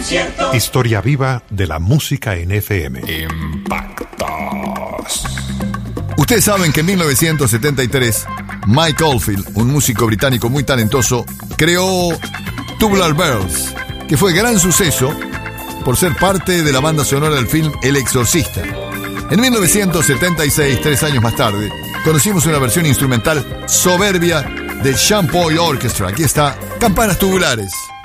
concierto. Historia viva de la música en FM. Impactos. Ustedes saben que en 1973 Mike Oldfield, un músico británico muy talentoso, creó Tubular Bells, que fue gran suceso por ser parte de la banda sonora del film El Exorcista. En 1976, 3 años más tarde, conocimos una versión instrumental soberbia del Champoy Orchestra. Aquí está, Campanas Tubulares.